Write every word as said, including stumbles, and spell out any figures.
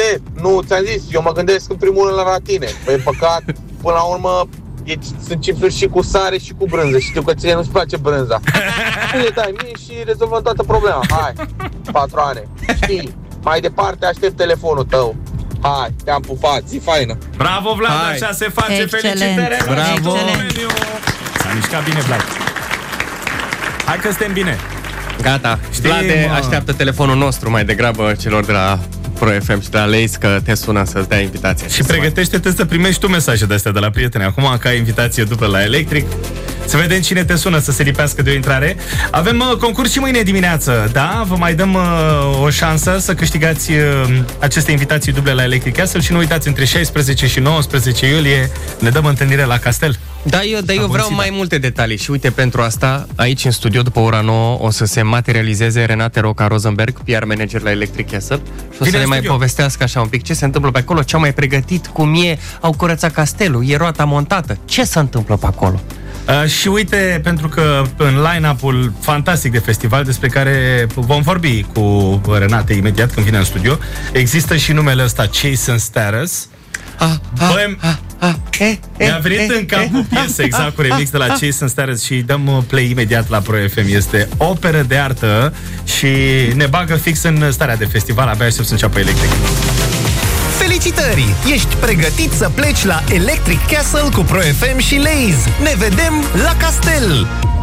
ce? Nu, ți-am zis, eu mă gândesc în primul rând la tine. Păi păcat, până la urmă, e, sunt cifruri și cu sare și cu brânză. Știu că ție nu-ți place brânza. Tu le dai mie și rezolvăm toată problema. Hai, patroane, știi, mai departe aștept telefonul tău. Hai, te-am pupat, zi faină. Bravo, Vlad, Hai. așa se face. Excelent. Felicitări. Bravo. S-a mișcat bine, Vlad. Hai că suntem bine. Gata, Știi, Vlade mă. așteaptă telefonul nostru mai degrabă celor de la Pro F M și de la Lays, că te sună să-ți dea invitația. Și pregătește-te să primești tu mesaje de-astea de la prieteni. Acum, ca invitație după la Electric, să vedem cine te sună să se lipească de o intrare. Avem uh, concurs și mâine dimineață, da? Vă mai dăm uh, o șansă să câștigați uh, aceste invitații duble la Electric Castle și nu uitați, între șaisprezece și nouăsprezece iulie ne dăm întâlnire la Castel. Da, eu, da, eu vreau mai multe detalii și uite, pentru asta, aici în studio, după ora nouă, o să se materializeze Renate Roca Rosenberg, P R manager la Electric Castle, și o Vine să ne în mai studio. povestească așa un pic ce se întâmplă pe acolo, ce au mai pregătit, cum e, au curățat castelul, e roata montată, ce se întâmplă pe acolo. Uh, și uite, pentru că în line-up-ul fantastic de festival, despre care vom vorbi cu Renate imediat când vine în studio, există și numele ăsta, Chase and Status. Ah, ah, Băi, ah, ah, eh, eh, mi-a venit eh, în cap eh, o piesă exact cu remix de la Chase and Status și dăm uh, play imediat la Pro F M. Este operă de artă și ne bagă fix în starea de festival. Abia aștept să înceapă Electric. Felicitări! Ești pregătit să pleci la Electric Castle cu Pro F M și Lays. Ne vedem la castel!